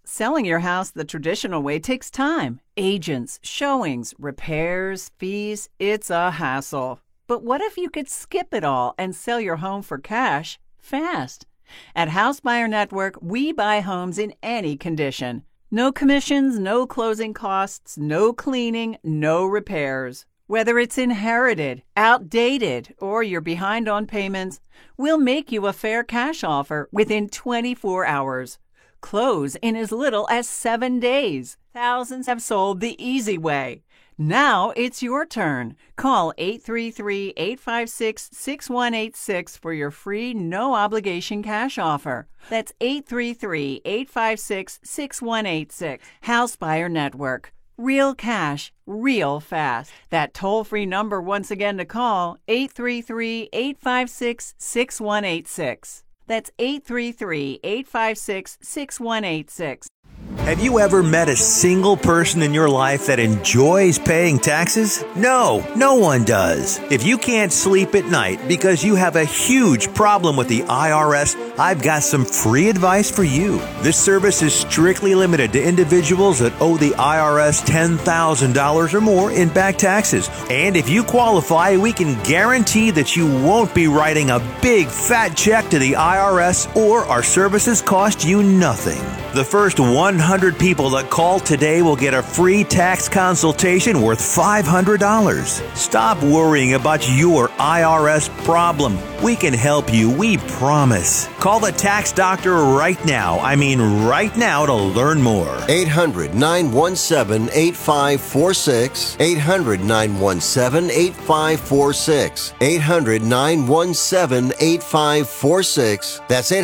Selling your house the traditional way takes time. Agents, showings, repairs, fees. It's a hassle. But what if you could skip it all and sell your home for cash fast? At House Buyer Network, we buy homes in any condition. No commissions, no closing costs, no cleaning, no repairs. Whether it's inherited, outdated, or you're behind on payments, we'll make you a fair cash offer within 24 hours. Close in as little as 7 days. Thousands have sold the easy way. Now it's your turn. Call 833-856-6186 for your free, no-obligation cash offer. That's 833-856-6186. House Buyer Network. Real cash, real fast. That toll-free number once again to call, 833-856-6186. That's 833-856-6186. Have you ever met a single person in your life that enjoys paying taxes? No, no one does. If you can't sleep at night because you have a huge problem with the IRS, I've got some free advice for you. This service is strictly limited to individuals that owe the IRS $10,000 or more in back taxes. And if you qualify, we can guarantee that you won't be writing a big fat check to the IRS, or our services cost you nothing. The first 100 people that call today will get a free tax consultation worth $500. Stop worrying about your IRS problem. We can help you, we promise. Call the tax doctor right now. I mean right now, to learn more. 800-917-8546. 800-917-8546. 800-917-8546. That's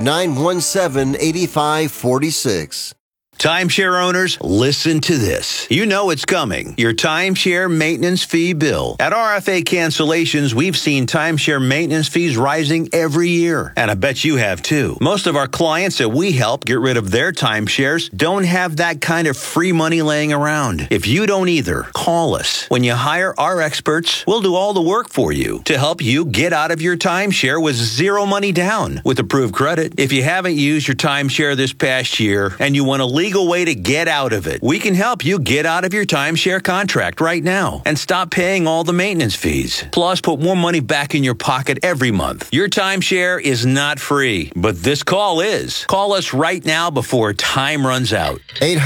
800-917-8546. Timeshare owners, listen to this. You know it's coming. Your timeshare maintenance fee bill. At RFA Cancellations, we've seen timeshare maintenance fees rising every year. And I bet you have too. Most of our clients that we help get rid of their timeshares don't have that kind of free money laying around. If you don't either, call us. When you hire our experts, we'll do all the work for you to help you get out of your timeshare with zero money down with approved credit. If you haven't used your timeshare this past year and you want to legal way to get out of it, we can help you get out of your timeshare contract right now and stop paying all the maintenance fees. Plus, put more money back in your pocket every month. Your timeshare is not free, but this call is. Call us right now before time runs out.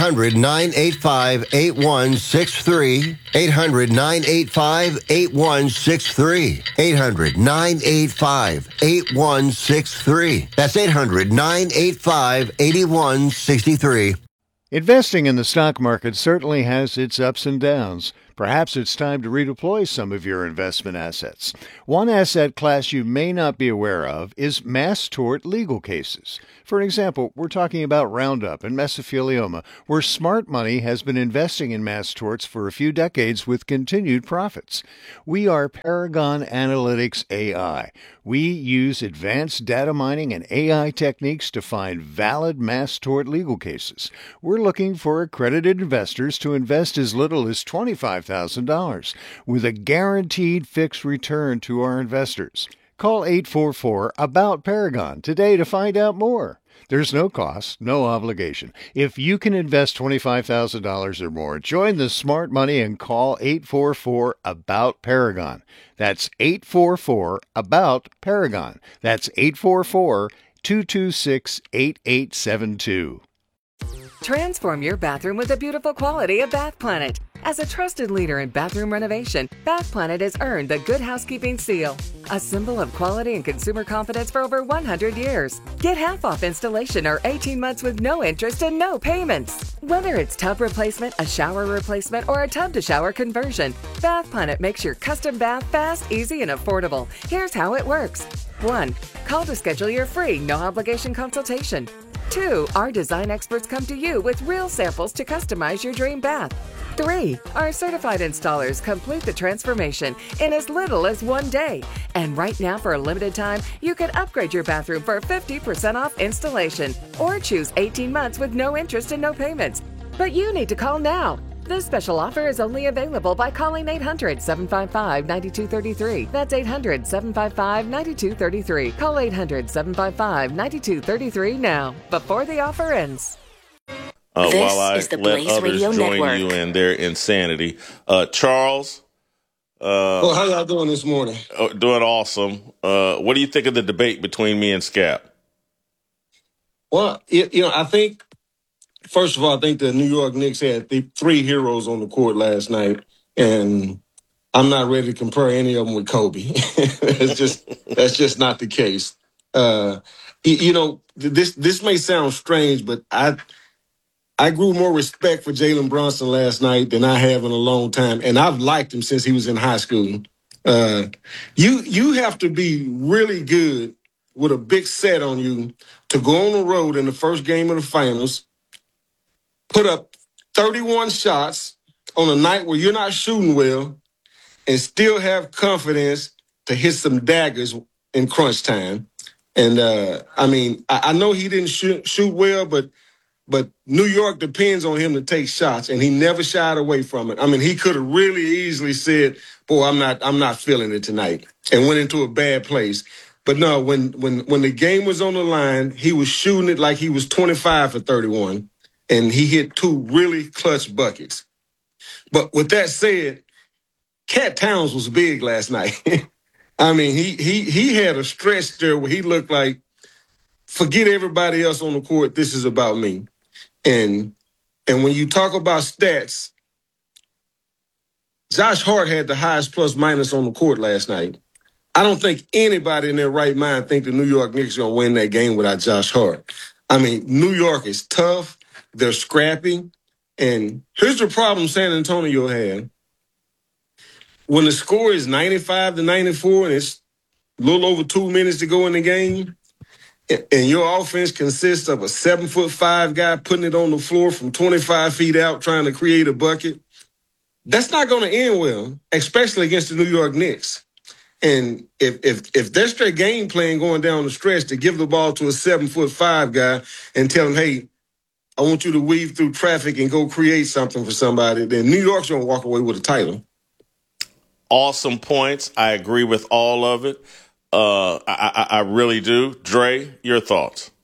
800-985-8163. 800-985-8163. 800-985-8163. That's 800-985-8163. Investing in the stock market certainly has its ups and downs. Perhaps it's time to redeploy some of your investment assets. One asset class you may not be aware of is mass tort legal cases. For example, we're talking about Roundup and mesothelioma, where smart money has been investing in mass torts for a few decades with continued profits. We are Paragon Analytics AI. We use advanced data mining and AI techniques to find valid mass tort legal cases. We're looking for accredited investors to invest as little as $25,000 with a guaranteed fixed return to our investors. Call 844-ABOUT-PARAGON today to find out more. There's no cost, no obligation. If you can invest $25,000 or more, join the smart money and call 844-ABOUT-PARAGON. That's 844-ABOUT-PARAGON. That's 844-226-8872. Transform your bathroom with the beautiful quality of Bath Planet. As a trusted leader in bathroom renovation, Bath Planet has earned the Good Housekeeping seal, a symbol of quality and consumer confidence for over 100 years. Get half off installation or 18 months with no interest and no payments. Whether it's tub replacement, a shower replacement, or a tub-to-shower conversion, Bath Planet makes your custom bath fast, easy, and affordable. Here's how it works. 1. Call to schedule your free, no-obligation consultation. 2. Our design experts come to you with real samples to customize your dream bath. 3. Our certified installers complete the transformation in as little as 1 day. And right now, for a limited time, you can upgrade your bathroom for 50% off installation or choose 18 months with no interest and no payments. But you need to call now. This special offer is only available by calling 800-755-9233. That's 800-755-9233. Call 800-755-9233 now, before the offer ends. while I let others join you in their insanity. Charles? Well, how y'all doing this morning? Doing awesome. What do you think of the debate between me and Scap? Well, I think, first of all, I think the New York Knicks had the 3 heroes on the court last night, and I'm not ready to compare any of them with Kobe. That's just not the case. This may sound strange, but I grew more respect for Jalen Brunson last night than I have in a long time, and I've liked him since he was in high school. You have to be really good with a big set on you to go on the road in the first game of the finals, put up 31 shots on a night where you're not shooting well, and still have confidence to hit some daggers in crunch time. And I know he didn't shoot well, but New York depends on him to take shots, and he never shied away from it. I mean, he could have really easily said, "Boy, I'm not feeling it tonight," and went into a bad place. But no, when the game was on the line, he was shooting it like he was 25 for 31, and he hit 2 really clutch buckets. But with that said, Cat Towns was big last night. I mean, he had a stretch there where he looked like, forget everybody else on the court, this is about me. And when you talk about stats, Josh Hart had the highest plus minus on the court last night. I don't think anybody in their right mind think the New York Knicks are going to win that game without Josh Hart. I mean, New York is tough. They're scrappy. And here's the problem San Antonio had. When the score is 95-94 and it's a little over 2 minutes to go in the game, and your offense consists of a 7'5" guy putting it on the floor from 25 feet out trying to create a bucket, that's not going to end well, especially against the New York Knicks. And if that's their game plan going down the stretch to give the ball to a 7'5" guy and tell him, hey, I want you to weave through traffic and go create something for somebody, then New York's going to walk away with a title. Awesome points. I agree with all of it. I really do. Dre, your thoughts?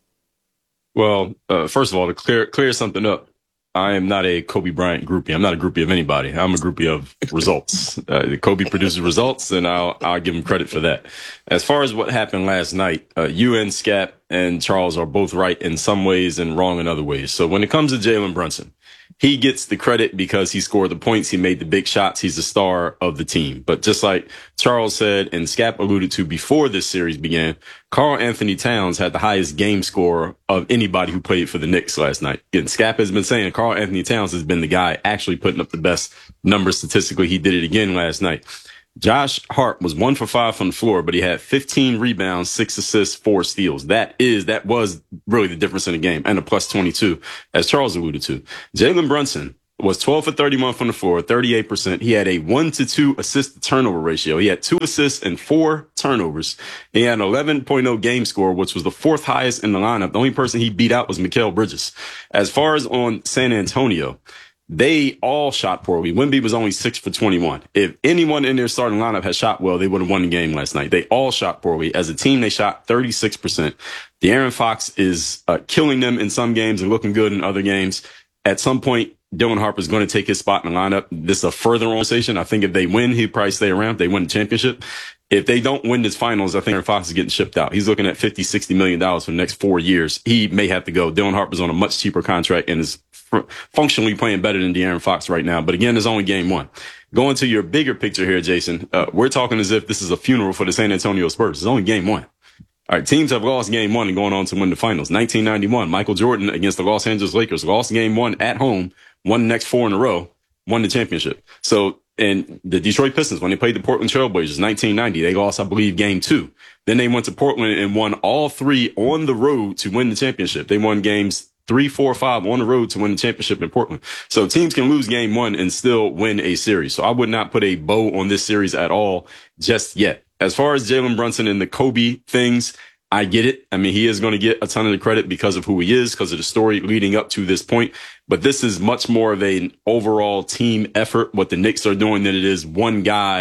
Well, first of all, to clear something up, I am not a Kobe Bryant groupie. I'm not a groupie of anybody. I'm a groupie of results. Kobe produces results, and I'll give him credit for that. As far as what happened last night, you and Scap and Charles are both right in some ways and wrong in other ways. So when it comes to Jalen Brunson, he gets the credit because he scored the points. He made the big shots. He's the star of the team. But just like Charles said and Scap alluded to before this series began, Karl-Anthony Towns had the highest game score of anybody who played for the Knicks last night. And Scap has been saying Karl-Anthony Towns has been the guy actually putting up the best numbers statistically. He did it again last night. Josh Hart was 1 for 5 from the floor, but he had 15 rebounds, 6 assists, 4 steals. That was really the difference in the game, and a plus 22, as Charles alluded to. Jalen Brunson was 12 for 31 from the floor, 38%. He had a 1-to-2 assist to turnover ratio. He had 2 assists and 4 turnovers. He had an 11.0 game score, which was the 4th highest in the lineup. The only person he beat out was Mikal Bridges. As far as on San Antonio, they all shot poorly. Wemby was only 6 for 21. If anyone in their starting lineup had shot well, they would have won the game last night. They all shot poorly. As a team, they shot 36%. De'Aaron Fox is killing them in some games and looking good in other games. At some point, Dylan Harper's going to take his spot in the lineup. This is a further conversation. I think if they win, he'd probably stay around. If they win the championship. If they don't win this finals, I think Aaron Fox is getting shipped out. He's looking at $50-60 million for the next 4 years. He may have to go. Dylan Harper's on a much cheaper contract and is functionally playing better than De'Aaron Fox right now. But again, it's only game 1. Going to your bigger picture here, Jason, we're talking as if this is a funeral for the San Antonio Spurs. It's only game 1. All right, teams have lost game 1 and going on to win the finals. 1991, Michael Jordan against the Los Angeles Lakers lost game 1 at home, won the next 4 in a row, won the championship. So, and the Detroit Pistons, when they played the Portland Trailblazers, 1990, they lost, I believe, game 2. Then they went to Portland and won all 3 on the road to win the championship. They won games 3, 4, 5 on the road to win the championship in Portland. So teams can lose game 1 and still win a series. So I would not put a bow on this series at all just yet. As far as Jalen Brunson and the Kobe things, I get it. I mean, he is going to get a ton of the credit because of who he is, because of the story leading up to this point. But this is much more of an overall team effort, what the Knicks are doing, than it is one guy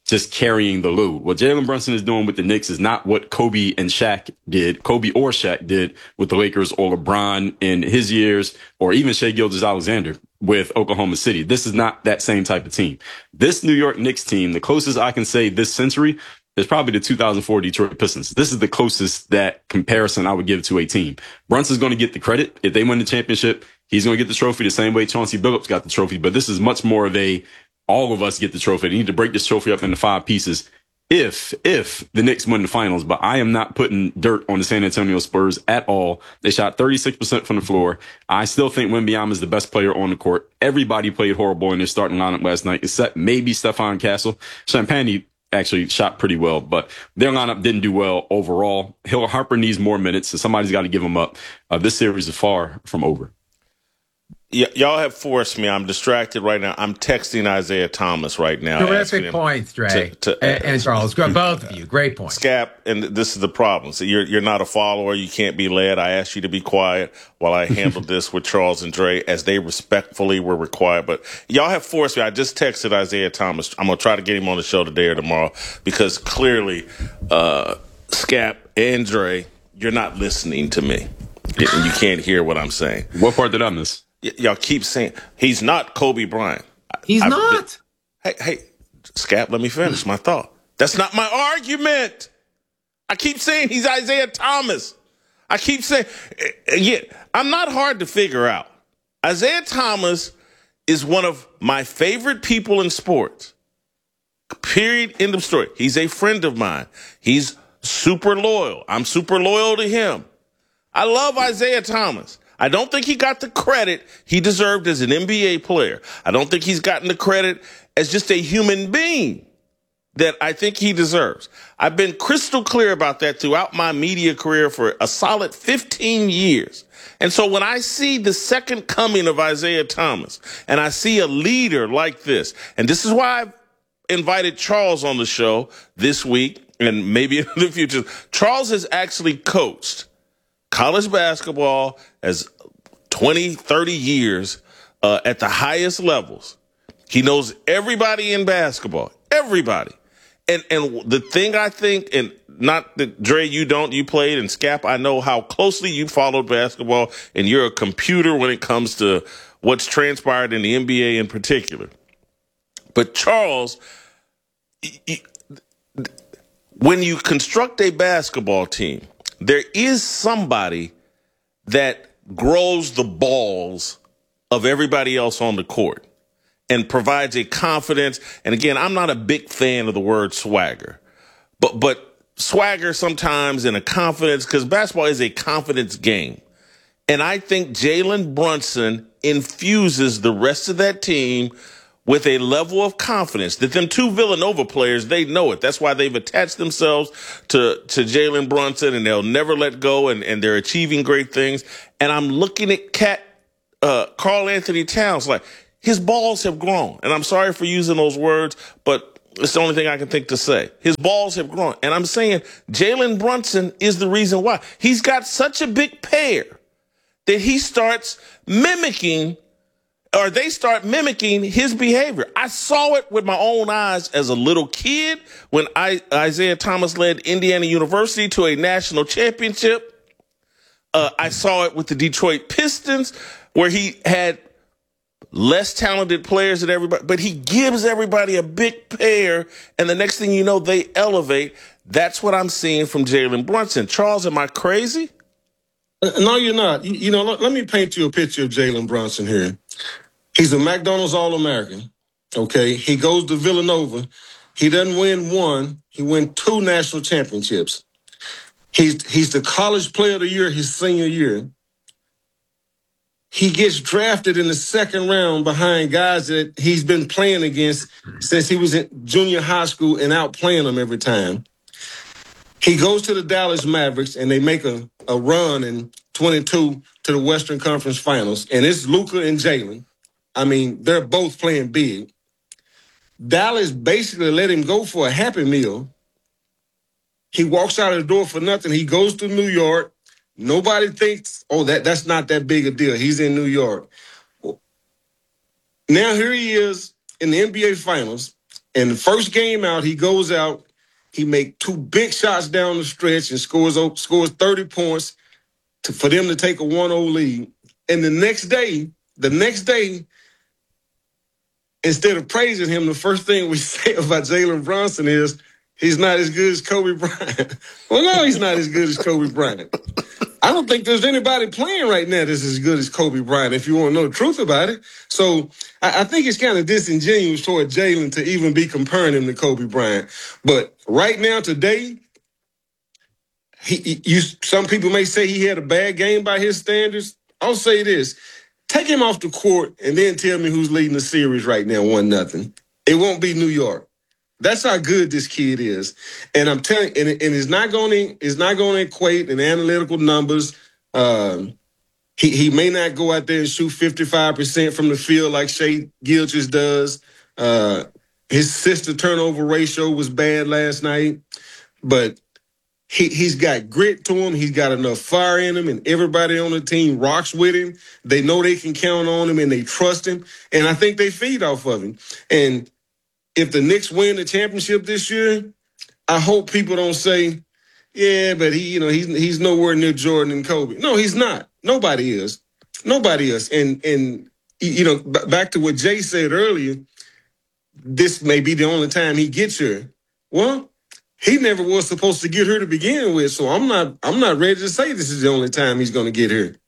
just carrying the load. What Jalen Brunson is doing with the Knicks is not what Kobe or Shaq did with the Lakers, or LeBron in his years, or even Shai Gilgeous-Alexander with Oklahoma City. This is not that same type of team. This New York Knicks team, the closest I can say this century, is probably the 2004 Detroit Pistons. This is the closest that comparison I would give to a team. Brunson's going to get the credit. If they win the championship, he's going to get the trophy the same way Chauncey Billups got the trophy. But this is much more of a, all of us get the trophy. They need to break this trophy up into 5 pieces if the Knicks win the finals. But I am not putting dirt on the San Antonio Spurs at all. They shot 36% from the floor. I still think Wembanyama is the best player on the court. Everybody played horrible in their starting lineup last night, except maybe Stephon Castle. Champagnie actually shot pretty well, but their lineup didn't do well overall. Hill Harper needs more minutes, so somebody's got to give him up. This series is far from over. Y'all have forced me. I'm distracted right now. I'm texting Isaiah Thomas right now. Terrific points, Dre. And Charles. Both of you. Great points. Scap, and this is the problem. So you're not a follower. You can't be led. I asked you to be quiet while I handled this with Charles and Dre, as they respectfully were required. But y'all have forced me. I just texted Isaiah Thomas. I'm going to try to get him on the show today or tomorrow, because clearly, Scap and Dre, you're not listening to me. And you can't hear what I'm saying. What part did I miss? Y'all keep saying he's not Kobe Bryant. He's not. Hey, Scap, let me finish my thought. That's not my argument. I keep saying he's Isaiah Thomas. I keep saying, I'm not hard to figure out. Isaiah Thomas is one of my favorite people in sports. Period. End of story. He's a friend of mine. He's super loyal. I'm super loyal to him. I love Isaiah Thomas. I don't think he got the credit he deserved as an NBA player. I don't think he's gotten the credit as just a human being that I think he deserves. I've been crystal clear about that throughout my media career for a solid 15 years. And so when I see the second coming of Isaiah Thomas, and I see a leader like this, and this is why I've invited Charles on the show this week and maybe in the future. Charles has actually coached college basketball as 20, 30 years at the highest levels. He knows everybody in basketball, everybody. And the thing I think, and not that Dre, you played, and Scap, I know how closely you followed basketball, and you're a computer when it comes to what's transpired in the NBA in particular. But Charles, when you construct a basketball team, there is somebody that grows the balls of everybody else on the court and provides a confidence. And again, I'm not a big fan of the word swagger, but swagger sometimes and a confidence, because basketball is a confidence game. And I think Jalen Brunson infuses the rest of that team with a level of confidence that them two Villanova players, they know it. That's why they've attached themselves to Jalen Brunson, and they'll never let go, and they're achieving great things. And I'm looking at Karl Anthony Towns, like, his balls have grown. And I'm sorry for using those words, but it's the only thing I can think to say. His balls have grown. And I'm saying Jalen Brunson is the reason why. He's got such a big pair that he starts mimicking, or they start mimicking his behavior. I saw it with my own eyes as a little kid when Isaiah Thomas led Indiana University to a national championship. I saw it with the Detroit Pistons, where he had less talented players than everybody, but he gives everybody a big pair, and the next thing you know, they elevate. That's what I'm seeing from Jalen Brunson. Charles, am I crazy? No, you're not. Let me paint you a picture of Jalen Brunson here. He's a McDonald's All-American, okay? He goes to Villanova. He doesn't win one. He wins 2 national championships. He's the college player of the year his senior year. He gets drafted in the second round behind guys that he's been playing against since he was in junior high school and outplaying them every time. He goes to the Dallas Mavericks, and they make a run in 22 to the Western Conference Finals, and it's Luka and Jalen. I mean, they're both playing big. Dallas basically let him go for a Happy Meal. He walks out of the door for nothing. He goes to New York. Nobody thinks, that's not that big a deal. He's in New York. Now here he is in the NBA Finals, And the first game out, he goes out, he make 2 big shots down the stretch and scores 30 points for them to take a 1-0 lead. And the next day, instead of praising him, the first thing we say about Jalen Brunson is he's not as good as Kobe Bryant. Well, no, he's not as good as Kobe Bryant. I don't think there's anybody playing right now that's as good as Kobe Bryant, if you want to know the truth about it. So I think it's kind of disingenuous toward Jalen to even be comparing him to Kobe Bryant. But right now, today, some people may say he had a bad game by his standards. I'll say this. Take him off the court and then tell me who's leading the series right now, 1-0. It won't be New York. That's how good this kid is. And I'm telling you, and it's not going to equate in analytical numbers. He may not go out there and shoot 55% from the field like Shai Gilgeous does. His assist to turnover ratio was bad last night, but he's got grit to him. He's got enough fire in him, and everybody on the team rocks with him. They know they can count on him, and they trust him. And I think they feed off of him. And if the Knicks win the championship this year, I hope people don't say, yeah, but he's nowhere near Jordan and Kobe. No, he's not. Nobody is. And back to what Jay said earlier, this may be the only time he gets here. Well, he never was supposed to get here to begin with, so I'm not ready to say this is the only time he's going to get here.